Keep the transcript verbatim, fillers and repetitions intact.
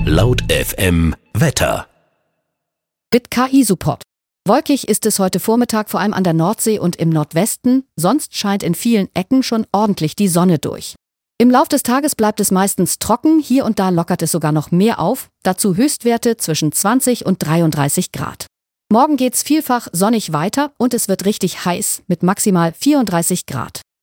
Laut F M Wetter. Mit K I-Support. Wolkig ist es heute Vormittag vor allem an der Nordsee und im Nordwesten, sonst scheint in vielen Ecken schon ordentlich die Sonne durch. Im Lauf des Tages bleibt es meistens trocken, hier und da lockert es sogar noch mehr auf, dazu Höchstwerte zwischen zwanzig und dreiunddreißig Grad. Morgen geht's vielfach sonnig weiter und es wird richtig heiß mit maximal vierunddreißig Grad.